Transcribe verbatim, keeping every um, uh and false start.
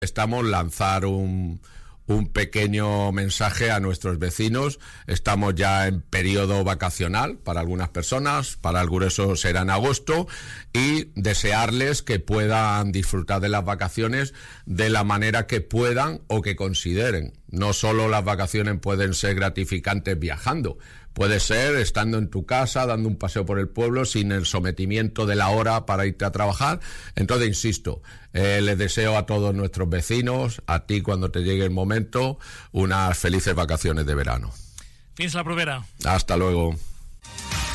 Estamos lanzar un, un pequeño mensaje a nuestros vecinos. Estamos ya en periodo vacacional para algunas personas, para algunos eso será en agosto, y desearles que puedan disfrutar de las vacaciones de la manera que puedan o que consideren. No solo las vacaciones pueden ser gratificantes viajando, puede ser estando en tu casa, dando un paseo por el pueblo, sin el sometimiento de la hora para irte a trabajar. Entonces, insisto, eh, les deseo a todos nuestros vecinos, a ti cuando te llegue el momento, unas felices vacaciones de verano. Fins la propera. Hasta luego.